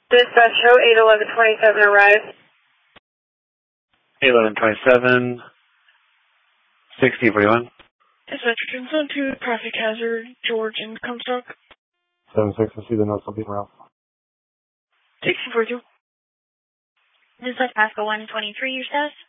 Dispatch show 81127 arrived. 81127, 1641. Dispatch, concern to traffic hazard, George and Comstock. 76, I see the notes on being route. 1642. Dispatch Pasco 123, your status?